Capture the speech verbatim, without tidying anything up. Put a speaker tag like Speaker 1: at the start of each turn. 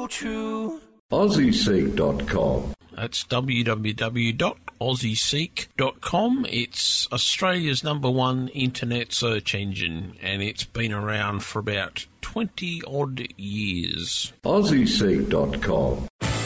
Speaker 1: to
Speaker 2: Aussie Seek dot com.
Speaker 3: That's w w w dot aussie seek dot com. It's Australia's number one internet search engine, and it's been around for about twenty odd years.
Speaker 2: Aussie Seek dot com.